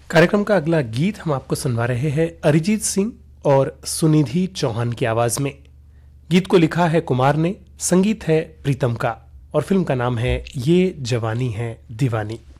कार्यक्रम का अगला गीत हम आपको सुनवा रहे हैं अरिजीत सिंह और सुनिधि चौहान की आवाज में। गीत को लिखा है कुमार ने, संगीत है प्रीतम का और फिल्म का नाम है ये जवानी है दीवानी।